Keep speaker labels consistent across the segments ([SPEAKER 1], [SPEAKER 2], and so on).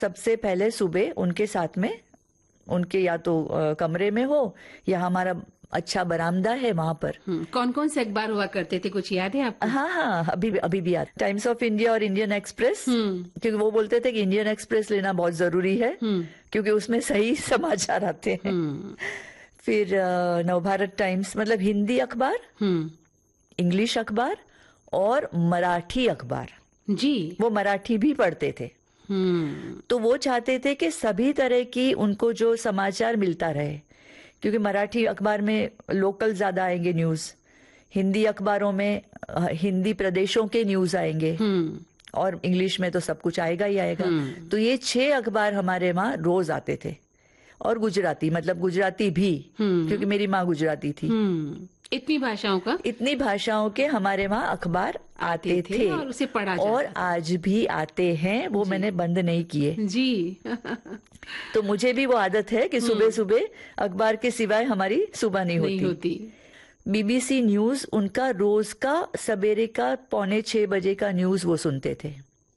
[SPEAKER 1] सबसे पहले सुबह उनके साथ में, उनके या तो कमरे में हो या हमारा अच्छा बरामदा है वहां पर।
[SPEAKER 2] कौन कौन से अखबार हुआ करते थे, कुछ याद है आपको?
[SPEAKER 1] हाँ हाँ, अभी भी याद। टाइम्स ऑफ इंडिया और इंडियन एक्सप्रेस, क्योंकि वो बोलते थे कि इंडियन एक्सप्रेस लेना बहुत जरूरी है क्योंकि उसमें सही समाचार आते हैं। फिर नवभारत टाइम्स, मतलब हिंदी अखबार, इंग्लिश अखबार और मराठी अखबार।
[SPEAKER 2] जी,
[SPEAKER 1] वो मराठी भी पढ़ते थे। तो वो चाहते थे कि सभी तरह की उनको जो समाचार मिलता रहे, क्योंकि मराठी अखबार में लोकल ज्यादा आएंगे न्यूज, हिंदी अखबारों में हिंदी प्रदेशों के न्यूज आएंगे और इंग्लिश में तो सब कुछ आएगा ही आएगा। तो ये 6 अखबार हमारे वहां रोज आते थे। और गुजराती, मतलब गुजराती भी, क्योंकि मेरी माँ गुजराती थी।
[SPEAKER 2] इतनी भाषाओं
[SPEAKER 1] के हमारे वहाँ अखबार आते थे
[SPEAKER 2] और उसे पढ़ा जाता
[SPEAKER 1] और आज भी आते हैं, वो मैंने बंद नहीं किए
[SPEAKER 2] जी।
[SPEAKER 1] तो मुझे भी वो आदत है कि सुबह सुबह अखबार के सिवाय हमारी सुबह नहीं होती। बीबीसी न्यूज, उनका रोज का सवेरे का 5:45 बजे का न्यूज वो सुनते थे।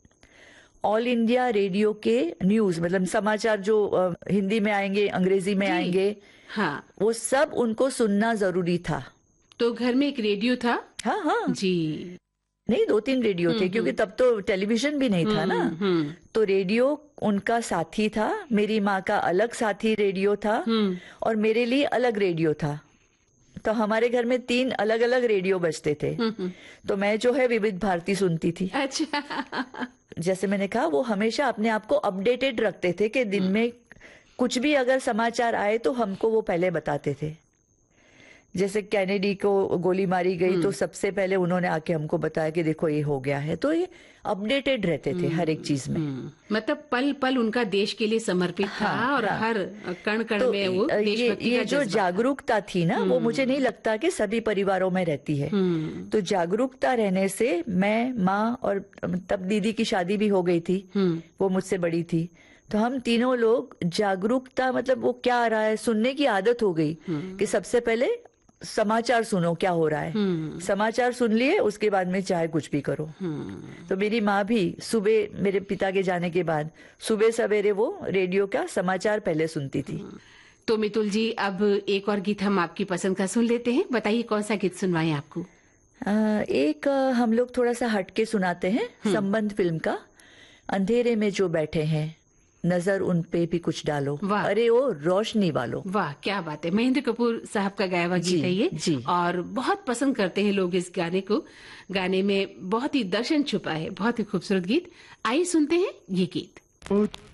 [SPEAKER 1] ऑल इंडिया रेडियो के न्यूज, मतलब समाचार जो हिंदी में आएंगे, अंग्रेजी में आएंगे,
[SPEAKER 2] हाँ,
[SPEAKER 1] वो सब उनको सुनना जरूरी था।
[SPEAKER 2] तो घर में एक रेडियो था?
[SPEAKER 1] हाँ हाँ
[SPEAKER 2] जी।
[SPEAKER 1] नहीं, 2-3 रेडियो थे, क्योंकि तब तो टेलीविजन भी नहीं था ना। तो रेडियो उनका साथी था। मेरी माँ का अलग साथी रेडियो था और मेरे लिए अलग रेडियो था। तो हमारे घर में 3 अलग अलग रेडियो बजते थे। तो मैं जो है विविध भारती सुनती थी।
[SPEAKER 2] अच्छा।
[SPEAKER 1] जैसे मैंने कहा, वो हमेशा अपने आप को अपडेटेड रखते थे कि दिन में कुछ भी अगर समाचार आए तो हमको वो पहले बताते थे। जैसे कैनेडी को गोली मारी गई तो सबसे पहले उन्होंने आके हमको बताया कि देखो ये हो गया है। तो ये अपडेटेड रहते थे हर एक चीज में।
[SPEAKER 2] मतलब पल पल उनका देश के लिए समर्पित था और हर कण कण में वो देशभक्ति का
[SPEAKER 1] ये जो जागरूकता थी ना, वो मुझे नहीं लगता कि सभी परिवारों में रहती है। तो जागरूकता रहने से मैं, माँ और तब दीदी की शादी भी हो गई थी, वो मुझसे बड़ी थी, तो हम तीनों लोग जागरूकता, मतलब वो क्या आ रहा है सुनने की आदत हो गई कि सबसे पहले समाचार सुनो क्या हो रहा है। समाचार सुन लिए, उसके बाद में चाहे कुछ भी करो। तो मेरी माँ भी सुबह, मेरे पिता के जाने के बाद सुबह सवेरे वो रेडियो का समाचार पहले सुनती थी।
[SPEAKER 2] तो मितुल जी, अब एक और गीत हम आपकी पसंद का सुन लेते हैं। बताइए कौन सा गीत सुनवाएं आपको?
[SPEAKER 1] एक हम लोग थोड़ा सा हटके सुनाते हैं, संबंध फिल्म का, अंधेरे में जो बैठे हैं नजर उन पे भी कुछ डालो, अरे ओ रोशनी वालों।
[SPEAKER 2] वाह, क्या बात है। महेंद्र कपूर साहब का गाया हुआ गीत है ये जी। और बहुत पसंद करते हैं लोग इस गाने को। गाने में बहुत ही दर्शन छुपा है, बहुत ही खूबसूरत गीत। आइए सुनते हैं ये गीत।